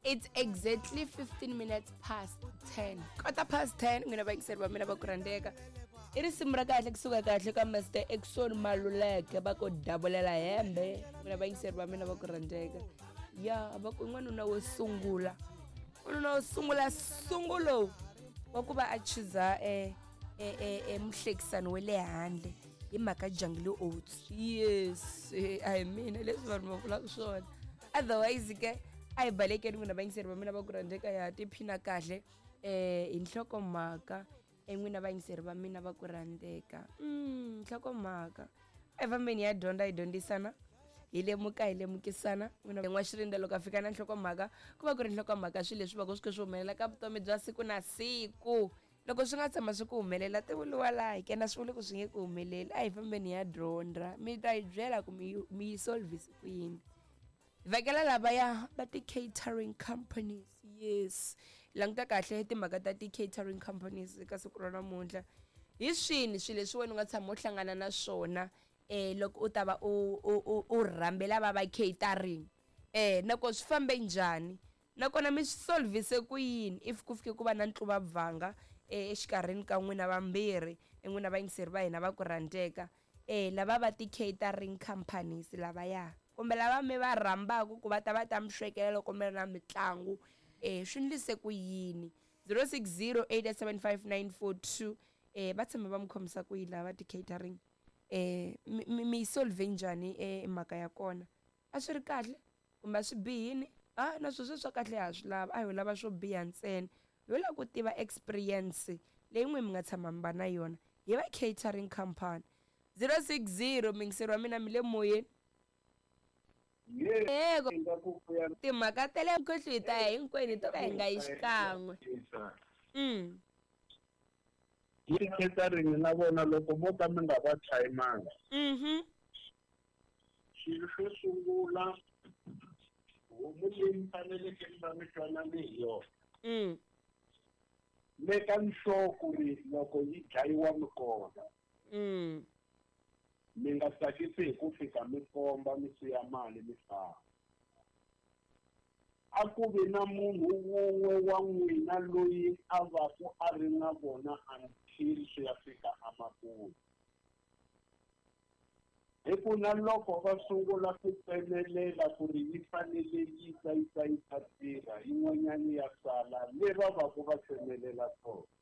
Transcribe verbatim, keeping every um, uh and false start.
It's exactly fifteen minutes past ten. Quarter past ten, ngina ba yingiseri va mina va ku rhandeka. I risimu ra kahle kusuka kahle ka Mister Exxon Maluleke ba ku dabulela hembe. Ngina va yingiseri va mina va ku rhandeka. Ya, ba ku n'wanuna wo sungula. N'wanuna wo sungula sungulo wa ku va a chiza eh eh eh muhlekisani wa le handle hi mhaka Jungle Oats. Yes, I mean leswi vanhu va vulaka swona. Otherwise ke ai balekeni n'wina va yingiseri va mina va ku rhandeka ya tiphina kahle eh hi nhlokomhaka en'wina va yingiseri va mina va ku rhandeka mm nhlokomhaka ai fambeni ya dyondza hi dyondzisana hi lemuka hi lemukisana n'wina n'wa xirinda loko a fika na nhlokomhaka ku va ku ri nhlokomhaka swilo leswi va ku swi swi humelela ka vutomi bya siku na siku loko swi nga tshama swi ku humelela ti vuliwa laha hi kena swi vuli ku swi nge ku humeleli a hi fambeni ya dyondza mi ta yi byela ku mi mi yi solvise ku yini vhakela lavaya va ti-catering companies. Yes, languta kahle timhaka ta ti-catering companies ka siku ra namuntlha hi swini swilo leswi wena u nga tshama u hlangana na swona eh loko u ta va u u u rhambela va va catering eh nako swi fambe njhani nakona mi swi solvise ku yini if ku fike ku va na ntluva bvanga eh exikarhini ka n'wina vambirhi en'wina va yingiseri va hina va ku rhandeka eh lava va ti-catering companies lavaya kumbe lava mi va rhambaku ku va ta va ta mi swekela loko mi ri na mitlangu eh swi ndlise ku yini zero six zero eight seven five nine four two eh va tshama va mi khomisa ku yini lava ti-catering eh mi mi solve njhani eh mhaka ya kona a swi ri kahle kumbe a swi bihini ah na sweswo swa kahle ha swi lava a hi lava swo biha ntsena hi la ku tiva experience leyi n'we mi nga tshama mi va na yona hi va catering company zero six zero mingiseri wa mina mi le moyeni yego timhaka ta le nkohli hi ta hinkwenu to ka hi nga yi xikan'we mm yi catering na vona loko mo ka mi nga va tshayimanga mhm xilo xo sungula homu leyi faneleke mi va mi twanane hi yona mm meka nhloko ri loko yi dlayiwa mi kona mm mi nga tsakisi hi ku fika mi komba mi siya mali mi famba a ku vi na munhu wun'we wa n'wina loyi a va ku a ri na vona until swi ya fika emakumu hi ku na loko va sungula ku pfumelela ku ri yi fanele yi ta yi ta yi ta tirha yin'wanyani ya sala le va va ku va pfumelela kona